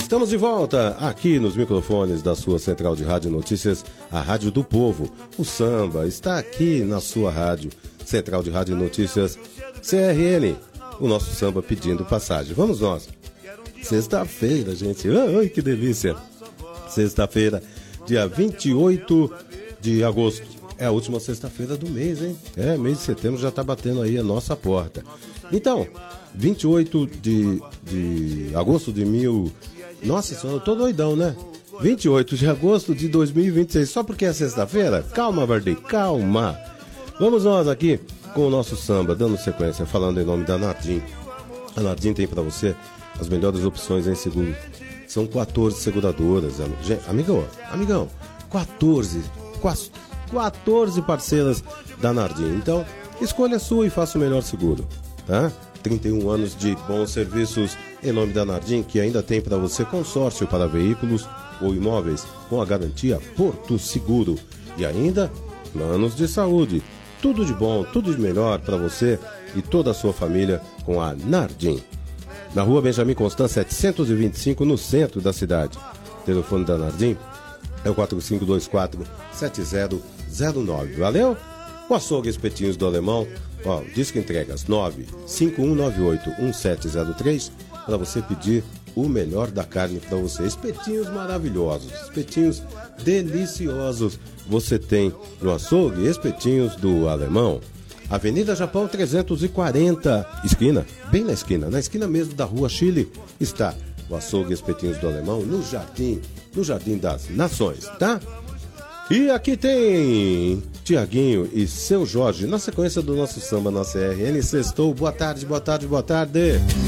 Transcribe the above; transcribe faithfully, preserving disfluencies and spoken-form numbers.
Estamos de volta aqui nos microfones da sua Central de Rádio Notícias, a Rádio do Povo. O samba está aqui na sua rádio, Central de Rádio Notícias, C R N. O nosso samba pedindo passagem. Vamos nós. Sexta-feira, gente. Ai, que delícia. Sexta-feira, dia vinte e oito de agosto. É a última sexta-feira do mês, hein? É, mês de setembro já está batendo aí a nossa porta. Então, vinte e oito de, de agosto de mil... Nossa senhora, eu tô doidão, né? vinte e oito de agosto de dois mil e vinte e seis. Só porque é sexta-feira? Calma, Vardy, calma. Vamos nós aqui com o nosso samba, dando sequência, falando em nome da Nardim. A Nardim tem para você as melhores opções em seguro. São quatorze seguradoras. Amigão, amigão, quatorze, quatorze parceiras da Nardim. Então, escolha a sua e faça o melhor seguro, tá? trinta e um anos de bons serviços em nome da Nardim, que ainda tem para você consórcio para veículos ou imóveis com a garantia Porto Seguro. E ainda, planos de saúde. Tudo de bom, tudo de melhor para você e toda a sua família com a Nardim. Na rua Benjamin Constant, setecentos e vinte e cinco, no centro da cidade. O telefone da Nardim é o quatro cinco dois quatro, sete zero zero nove. Valeu? O açougue Espetinhos do Alemão, ó, disco entregas nove cinco um nove oito um sete zero três para você pedir o melhor da carne para você. Espetinhos maravilhosos, espetinhos deliciosos você tem no açougue Espetinhos do Alemão. Avenida Japão trezentos e quarenta, esquina, bem na esquina, na esquina mesmo da Rua Chile, está o açougue Espetinhos do Alemão, no Jardim, no Jardim das Nações, tá? E aqui tem Tiaguinho e Seu Jorge, na sequência do nosso samba na C R N. Sextou, boa tarde, boa tarde, boa tarde.